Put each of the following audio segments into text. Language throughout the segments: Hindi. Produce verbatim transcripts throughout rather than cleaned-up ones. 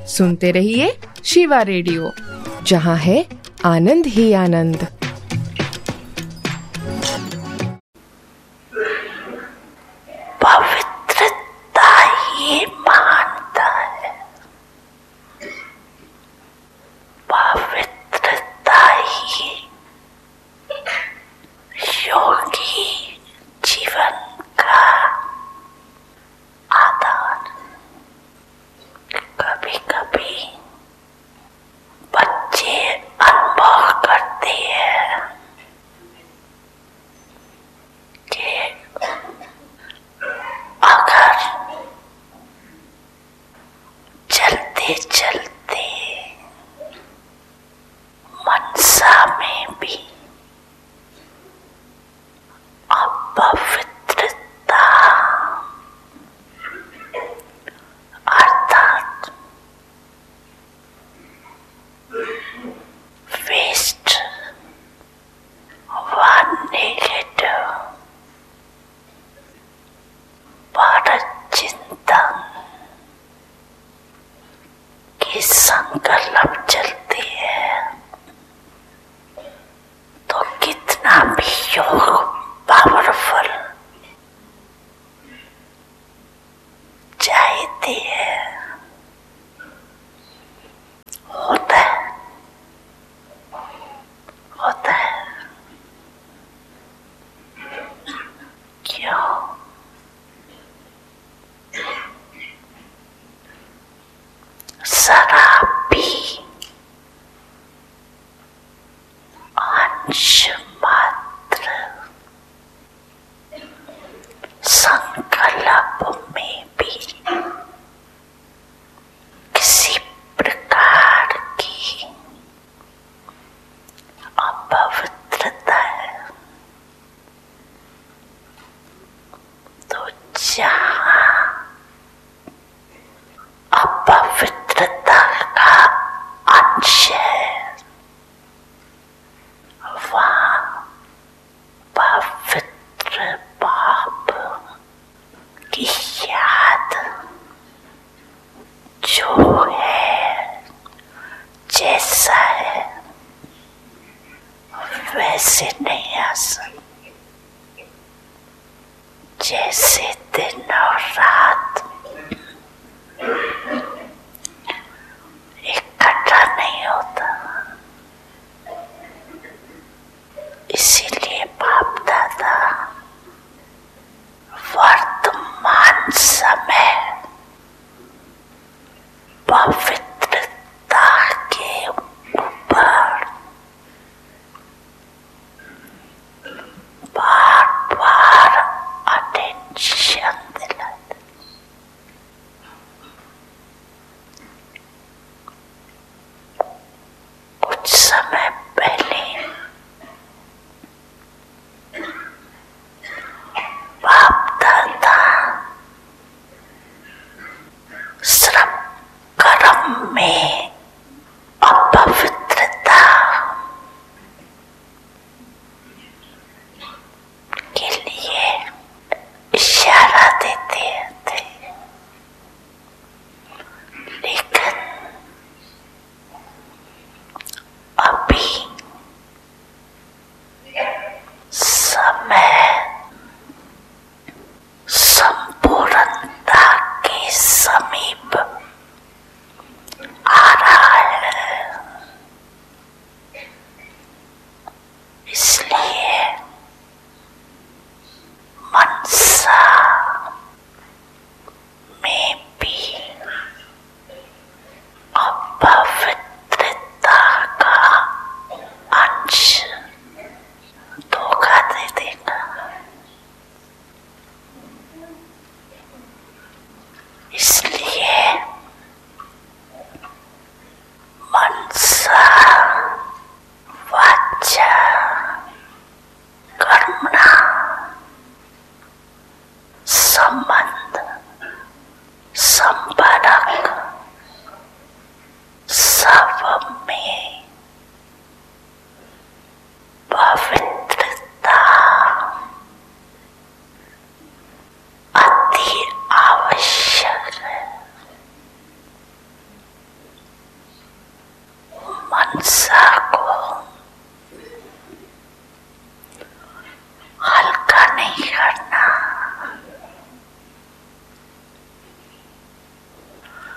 सुनते रहिए शिवा रेडियो, जहाँ है आनंद ही आनंद। पवित्रता ही मानता है, पवित्रता ही योगी जीवन का आधार। कभी कभी बच्चे अनुभव करते हैं कि अगर चलते चलते मनसा में भी अपवित्रता अर्थात वेस्ट व नेगेटिव पर चिंतन की संकल्प चलती है, तो कितना भी योग पावरफुल चाहती है होता है होता है क्यों? शराब भी अंश मात्र संकल्प में भी किसी प्रकार की अपवित्रता है। तो जहाँ अपवित्रता का अंश है, वहाँ पवित्र पाप की याद जो है, जैसा है वैसे नहीं आ सकती, जैसे दिन और रात इकट्ठा नहीं होता। इसीलिए बाप दादा वर्तमान समय पवित्रता के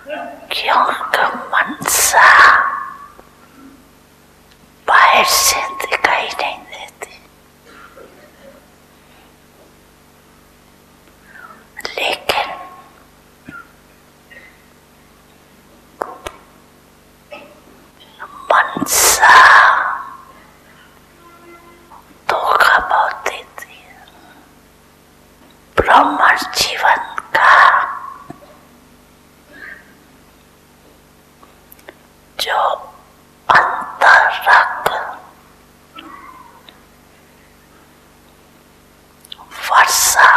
क्योंकि मनसा बाहर से दिखाई नहीं देती, लेकिन मनसा धोखा बहुत देती है। ब्रह्म जीवन का जो अंतरंग वर्षा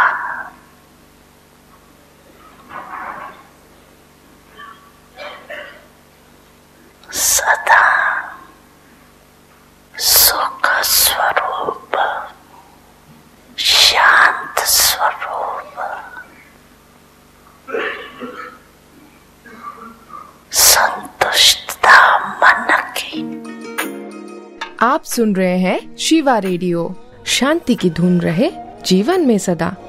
सदा सुख स्वरूप, शांत स्वरूप, संतुष्टता मन की। आप सुन रहे हैं शिवा रेडियो। शांति की धुन रहे जीवन में सदा।